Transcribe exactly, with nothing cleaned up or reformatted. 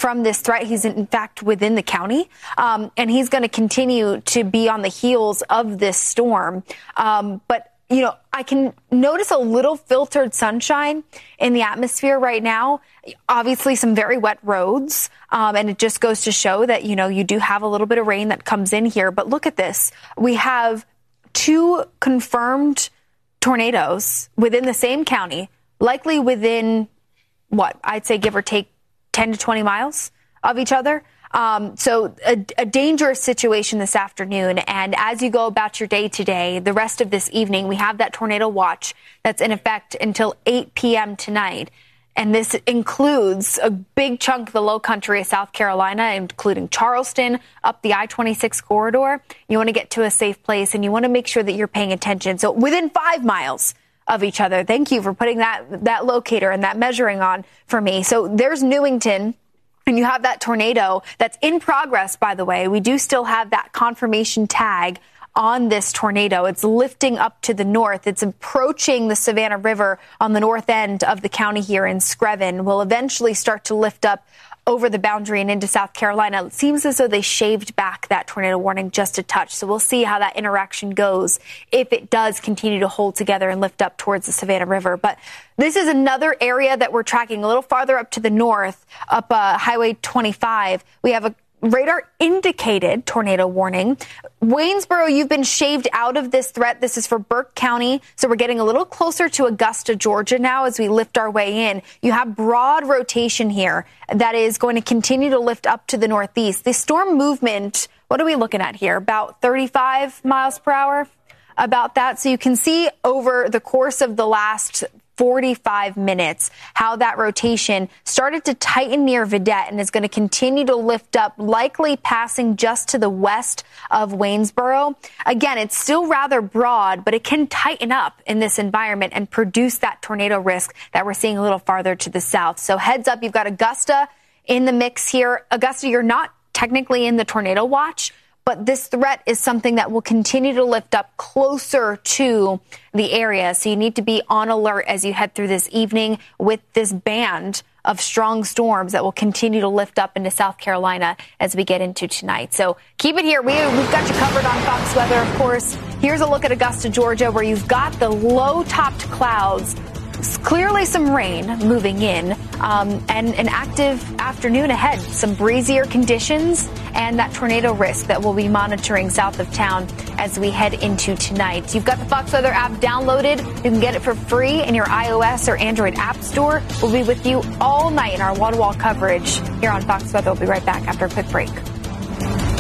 from this threat. He's in fact within the county, um, and he's going to continue to be on the heels of this storm. Um, but you know, I can notice a little filtered sunshine in the atmosphere right now. Obviously, some very wet roads, um, and it just goes to show that, you know, you do have a little bit of rain that comes in here. But look at this. We have two confirmed tornadoes within the same county, likely within, what, I'd say give or take ten to twenty miles of each other. Um, so a, a dangerous situation this afternoon. And as you go about your day today, the rest of this evening, we have that tornado watch that's in effect until eight p.m. tonight. And this includes a big chunk of the low country of South Carolina, including Charleston, up the I twenty-six corridor. You want to get to a safe place, and you want to make sure that you're paying attention. So within five miles of each other. Thank you for putting that, that locator and that measuring on for me. So there's Newington. And you have that tornado that's in progress, by the way. We do still have that confirmation tag on this tornado. It's lifting up to the north. It's approaching the Savannah River on the north end of the county here in Screven. Will eventually start to lift up over the boundary and into South Carolina. It seems as though they shaved back that tornado warning just a touch. So we'll see how that interaction goes if it does continue to hold together and lift up towards the Savannah River. But this is another area that we're tracking a little farther up to the north, up uh, Highway twenty-five. We have a radar indicated tornado warning. Waynesboro, you've been shaved out of this threat. This is for Burke County. So we're getting a little closer to Augusta, Georgia now as we lift our way in. You have broad rotation here that is going to continue to lift up to the northeast. The storm movement, what are we looking at here? About thirty-five miles per hour? About that. So you can see over the course of the last forty-five minutes how that rotation started to tighten near Vidette and is going to continue to lift up, likely passing just to the west of Waynesboro. Again, it's still rather broad, but it can tighten up in this environment and produce that tornado risk that we're seeing a little farther to the south. So heads up, you've got Augusta in the mix here. Augusta, you're not technically in the tornado watch, but this threat is something that will continue to lift up closer to the area. So you need to be on alert as you head through this evening with this band of strong storms that will continue to lift up into South Carolina as we get into tonight. So keep it here. We, we've got you covered on Fox Weather, of course. Here's a look at Augusta, Georgia, where you've got the low-topped clouds. Clearly some rain moving in, um, and an active afternoon ahead. Some breezier conditions and that tornado risk that we'll be monitoring south of town as we head into tonight. You've got the Fox Weather app downloaded. You can get it for free in your iOS or Android app store. We'll be with you all night in our wall-to-wall coverage here on Fox Weather. We'll be right back after a quick break.